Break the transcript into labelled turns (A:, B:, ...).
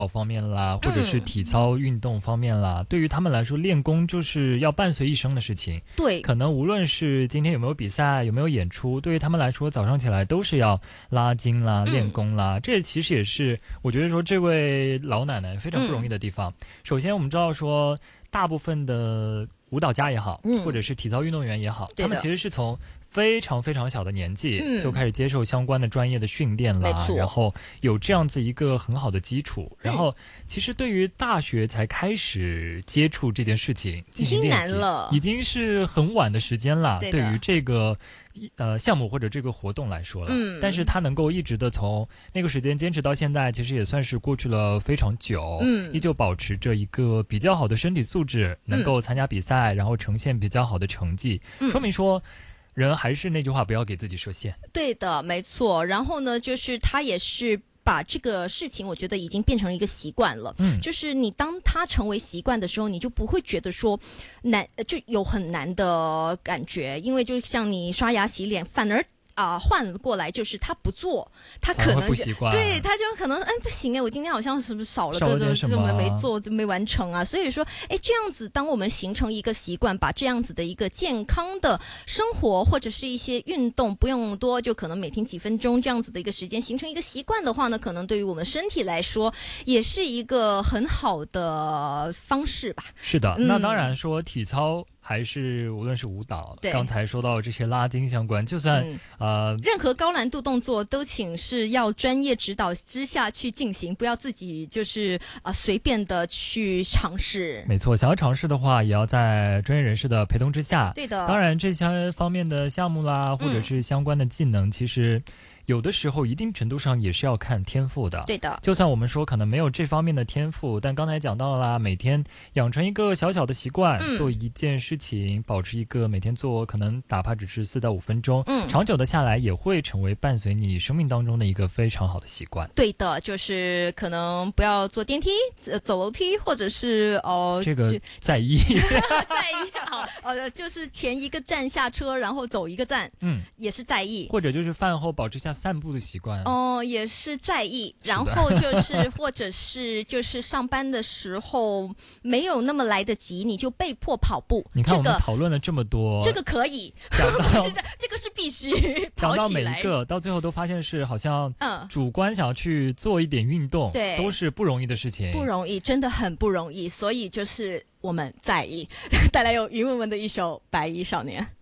A: 方面啦，或者是体操运动方面啦，对于他们来说，练功就是要伴随一生的事情。
B: 对，
A: 可能无论是今天有没有比赛，有没有演出，对于他们来说，早上起来都是要拉筋啦、练功啦。这其实也是我觉得说这位老奶奶非常不容易的地方。首先，我们知道说，大部分的舞蹈家也好，或者是体操运动员也好，他们其实是从非常非常小的年纪就开始接受相关的专业的训练啦，然后有这样子一个很好的基础，然后其实对于大学才开始接触这件事情进行练习，
B: 已经难了，
A: 已经是很晚的时间了。对于这个项目或者这个活动来说了，但是他能够一直的从那个时间坚持到现在，其实也算是过去了非常久，依旧保持着一个比较好的身体素质，能够参加比赛，然后呈现比较好的成绩，说明说人还是那句话，不要给自己设限。
B: 对的，没错。然后呢，就是他也是把这个事情，我觉得已经变成一个习惯了。就是你当它成为习惯的时候，你就不会觉得说难，就有很难的感觉，因为就像你刷牙洗脸，反而换过来就是他不做，他可能
A: 不习惯，
B: 对，他就可能不行我今天好像是不是少了
A: 点什么，
B: 没做没完成啊。所以说这样子，当我们形成一个习惯，把这样子的一个健康的生活或者是一些运动不用多，就可能每天几分钟这样子的一个时间形成一个习惯的话呢，可能对于我们身体来说也是一个很好的方式吧。
A: 是的，那当然说体操还是无论是舞蹈，刚才说到这些拉筋相关，就算
B: 任何高难度动作都请是要专业指导之下去进行，不要自己就是随便的去尝试。
A: 没错，想要尝试的话，也要在专业人士的陪同之下。
B: 对的，
A: 当然这些方面的项目啦，或者是相关的技能，其实有的时候一定程度上也是要看天赋的。
B: 对的，
A: 就算我们说可能没有这方面的天赋，但刚才讲到了啦，每天养成一个小小的习惯，做一件事情，保持一个每天做可能哪怕只是4到5分钟，长久的下来也会成为伴随你生命当中的一个非常好的习惯。
B: 对的，就是可能不要坐电梯，走楼梯，或者是
A: 这个在意
B: 在意就是前一个站下车，然后走一个站，也是在意，
A: 或者就是饭后保持下散步的习惯
B: 也是在意。然后就是或者是就是上班的时候没有那么来得及，你就被迫跑步。
A: 你看我们讨论了这么多，
B: 这个可以这个是必须跑起来。
A: 讲到每一个到最后都发现是好像主观想要去做一点运动，
B: 对，
A: 都是不容易的事情，
B: 不容易，真的很不容易。所以就是我们在意。带来有于文文的一首《白衣少年》。